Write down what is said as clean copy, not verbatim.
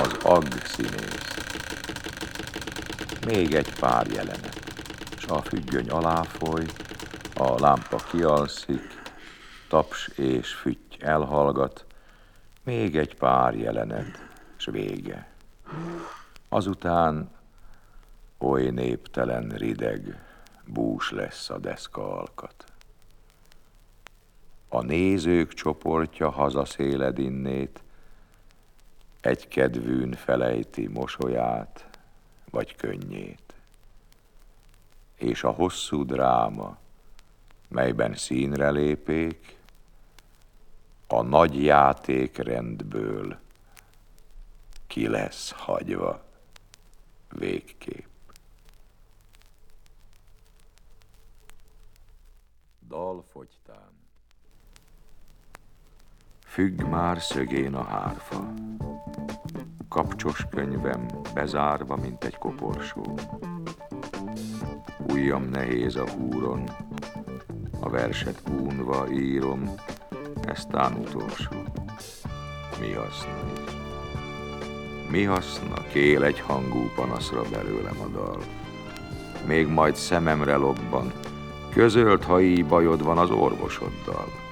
az agg színész. Még egy pár jelenet, s a függöny aláfoly, a lámpa kialszik, taps és fütty elhallgat, még egy pár jelenet, s vége. Azután oly néptelen, rideg, bús lesz a deszka alkat. A nézők csoportja hazaszéled innét, egy kedvűn felejti mosolyát, vagy könnyét. És a hosszú dráma, melyben színre lépék, a nagy játékrendből ki lesz hagyva végképp. Dal fogytán. Függ már szögén a hárfa, kapcsos könyvem bezárva, mint egy koporsó. Ujjam nehéz a húron, a verset unva írom, eztán utolsó. Mi haszna? Mi haszna? Kél egy hangú panaszra belőlem a dal. Még majd szememre lobban, közölt, ha így bajod van az orvosoddal.